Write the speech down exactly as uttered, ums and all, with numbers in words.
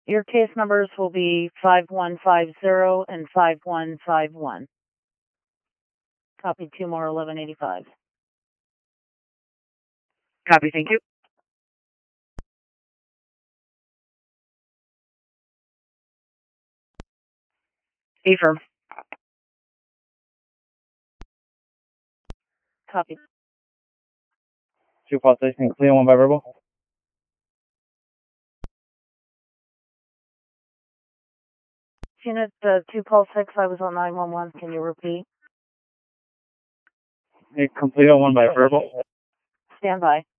Your case numbers will be five one five zero and five one five one. Copy two more eleven eighty-five. Copy, thank you. Affirm. Copy. Two call station, clear one by verbal. Unit uh, two call six, I was on nine one one. Can you repeat? Hey, complete one by verbal. Stand by.